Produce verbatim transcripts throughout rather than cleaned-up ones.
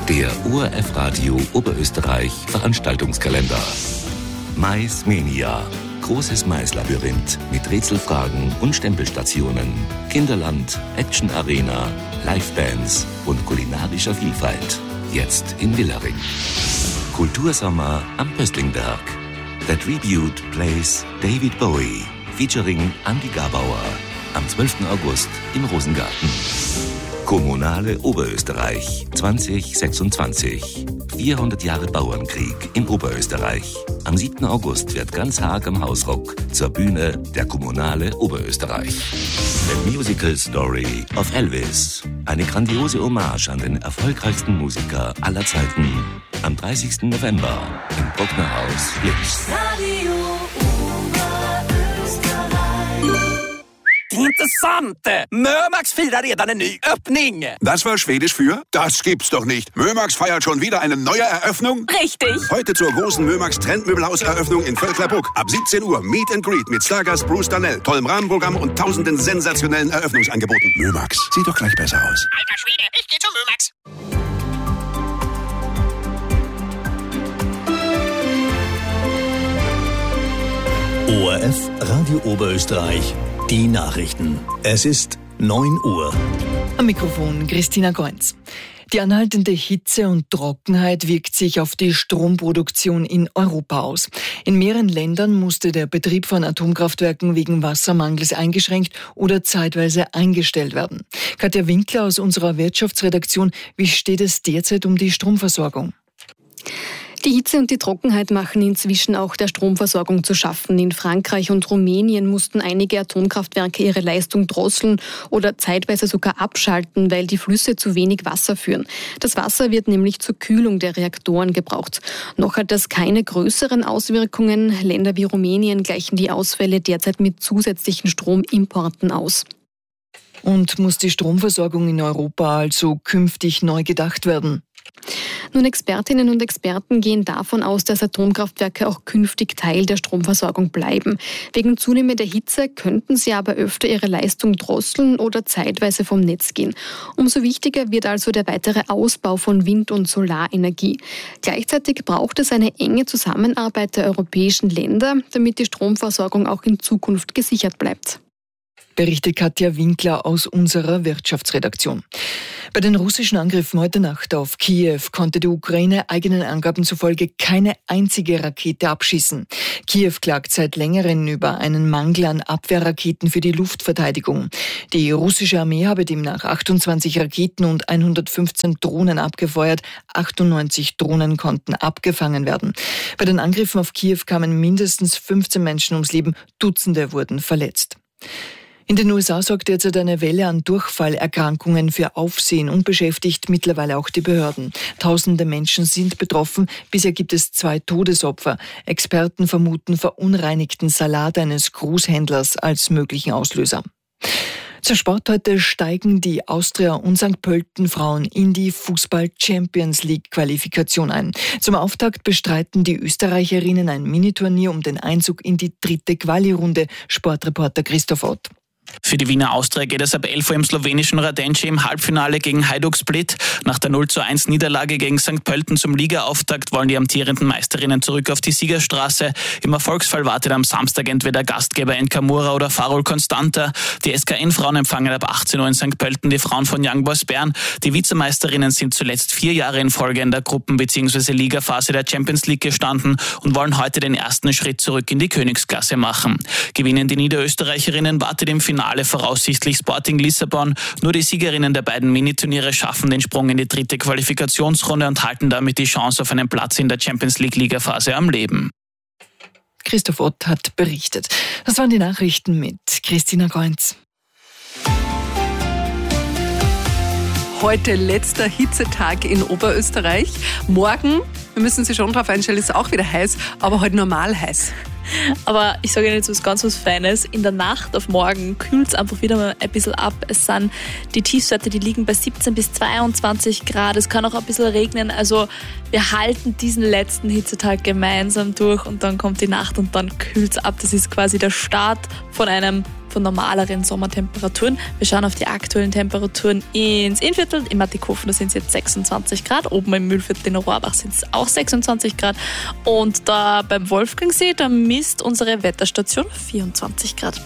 Der O R F-Radio Oberösterreich Veranstaltungskalender. Mais Mania. Großes Maislabyrinth mit Rätselfragen und Stempelstationen. Kinderland, Action Arena, Livebands und kulinarischer Vielfalt. Jetzt in Villaring. Kultursommer am Pöstlingberg. The Tribute Plays David Bowie. Featuring Andi Gabauer. Am zwölften August im Rosengarten. Kommunale Oberösterreich zwanzig sechsundzwanzig. vierhundert Jahre Bauernkrieg in Oberösterreich. Am siebten August wird ganz Haag am Hausrock zur Bühne der Kommunale Oberösterreich. The Musical Story of Elvis. Eine grandiose Hommage an den erfolgreichsten Musiker aller Zeiten. Am dreißigsten November im Brucknerhaus Linz. Intressant! Mömax firar redan en ny öppning! Das war Schwedisch für? Das gibt's doch nicht. Mömax feiert schon wieder eine neue Eröffnung? Richtig! Heute zur großen Mömax Trendmöbelhaus-Eröffnung in Völklerbruck. Ab siebzehn Uhr Meet and Greet mit Stargast Bruce Darnell, tollem Rahmenprogramm und tausenden sensationellen Eröffnungsangeboten. Mömax, sieht doch gleich besser aus. Alter Schwede, ich geh zu Mömax! O R F Radio Oberösterreich. Die Nachrichten. Es ist neun Uhr. Am Mikrofon Christina Goenz. Die anhaltende Hitze und Trockenheit wirkt sich auf die Stromproduktion in Europa aus. In mehreren Ländern musste der Betrieb von Atomkraftwerken wegen Wassermangels eingeschränkt oder zeitweise eingestellt werden. Katja Winkler aus unserer Wirtschaftsredaktion, wie steht es derzeit um die Stromversorgung? Die Hitze und die Trockenheit machen inzwischen auch der Stromversorgung zu schaffen. In Frankreich und Rumänien mussten einige Atomkraftwerke ihre Leistung drosseln oder zeitweise sogar abschalten, weil die Flüsse zu wenig Wasser führen. Das Wasser wird nämlich zur Kühlung der Reaktoren gebraucht. Noch hat das keine größeren Auswirkungen. Länder wie Rumänien gleichen die Ausfälle derzeit mit zusätzlichen Stromimporten aus. Und muss die Stromversorgung in Europa also künftig neu gedacht werden? Nun, Expertinnen und Experten gehen davon aus, dass Atomkraftwerke auch künftig Teil der Stromversorgung bleiben. Wegen zunehmender Hitze könnten sie aber öfter ihre Leistung drosseln oder zeitweise vom Netz gehen. Umso wichtiger wird also der weitere Ausbau von Wind- und Solarenergie. Gleichzeitig braucht es eine enge Zusammenarbeit der europäischen Länder, damit die Stromversorgung auch in Zukunft gesichert bleibt. Berichtet Katja Winkler aus unserer Wirtschaftsredaktion. Bei den russischen Angriffen heute Nacht auf Kiew konnte die Ukraine eigenen Angaben zufolge keine einzige Rakete abschießen. Kiew klagt seit längerem über einen Mangel an Abwehrraketen für die Luftverteidigung. Die russische Armee habe demnach achtundzwanzig Raketen und hundertfünfzehn Drohnen abgefeuert. achtundneunzig Drohnen konnten abgefangen werden. Bei den Angriffen auf Kiew kamen mindestens fünfzehn Menschen ums Leben, Dutzende wurden verletzt. In den U S A sorgt derzeit eine Welle an Durchfallerkrankungen für Aufsehen und beschäftigt mittlerweile auch die Behörden. Tausende Menschen sind betroffen. Bisher gibt es zwei Todesopfer. Experten vermuten verunreinigten Salat eines Großhändlers als möglichen Auslöser. Zur Sport heute steigen die Austria und Sankt Pölten Frauen in die Fußball-Champions League-Qualifikation ein. Zum Auftakt bestreiten die Österreicherinnen ein Miniturnier um den Einzug in die dritte Quali-Runde. Sportreporter Christoph Ott. Für die Wiener Austria geht es ab elf Uhr im slowenischen Radenci im Halbfinale gegen Hajduk Split. Nach der null zu eins Niederlage gegen Sankt Pölten zum Ligaauftakt wollen die amtierenden Meisterinnen zurück auf die Siegerstraße. Im Erfolgsfall wartet am Samstag entweder Gastgeber N K Mura oder Farol Constanta. Die S K N-Frauen empfangen ab achtzehn Uhr in Sankt Pölten die Frauen von Young Boys Bern. Die Vizemeisterinnen sind zuletzt vier Jahre in Folge in der Gruppen- bzw. Ligaphase der Champions League gestanden und wollen heute den ersten Schritt zurück in die Königsklasse machen. Gewinnen die Niederösterreicherinnen, wartet im Finale voraussichtlich Sporting Lissabon. Nur die Siegerinnen der beiden Miniturniere schaffen den Sprung in die dritte Qualifikationsrunde und halten damit die Chance auf einen Platz in der Champions League Ligaphase am Leben. Christoph Ott hat berichtet. Das waren die Nachrichten mit Christina Goenz. Heute letzter Hitzetag in Oberösterreich. Morgen, wir müssen sich schon darauf einstellen, ist auch wieder heiß, aber heute normal heiß. Aber ich sage Ihnen jetzt was ganz was Feines. In der Nacht auf morgen kühlt es einfach wieder mal ein bisschen ab. Es sind die Tiefstwerte, die liegen bei siebzehn bis zweiundzwanzig Grad. Es kann auch ein bisschen regnen. Also wir halten diesen letzten Hitzetag gemeinsam durch und dann kommt die Nacht und dann kühlt es ab. Das ist quasi der Start von einem von normaleren Sommertemperaturen. Wir schauen auf die aktuellen Temperaturen ins Innviertel, in Mattighofen, da sind es jetzt sechsundzwanzig Grad, oben im Mühlviertel in Rohrbach sind es auch sechsundzwanzig Grad und da beim Wolfgangsee, da misst unsere Wetterstation vierundzwanzig Grad.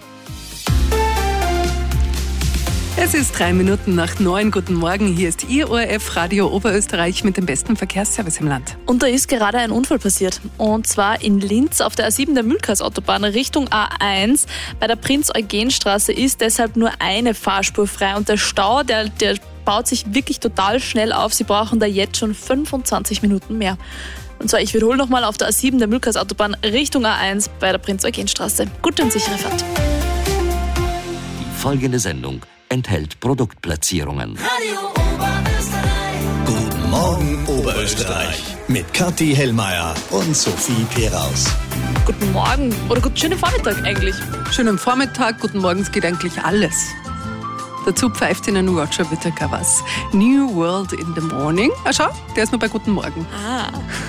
Es ist drei Minuten nach neun. Guten Morgen, hier ist Ihr O R F Radio Oberösterreich mit dem besten Verkehrsservice im Land. Und da ist gerade ein Unfall passiert. Und zwar in Linz auf der A sieben der Mühlkreisautobahn Richtung A eins. Bei der Prinz-Eugen-Straße ist deshalb nur eine Fahrspur frei. Und der Stau, der, der baut sich wirklich total schnell auf. Sie brauchen da jetzt schon fünfundzwanzig Minuten mehr. Und zwar, ich wiederhole nochmal, auf der A sieben der Mühlkreisautobahn Richtung A eins bei der Prinz-Eugen-Straße. Gute und sichere Fahrt. Die folgende Sendung enthält Produktplatzierungen. Radio Oberösterreich. Guten Morgen Oberösterreich mit Kathi Hellmeier und Sophie Peraus. Guten Morgen oder guten schönen Vormittag eigentlich. Schönen Vormittag, guten Morgen, es geht eigentlich alles. Dazu pfeift Ihnen Roger Whittaker was. New World in the Morning. Ah, schau, der ist nur bei Guten Morgen. Ah.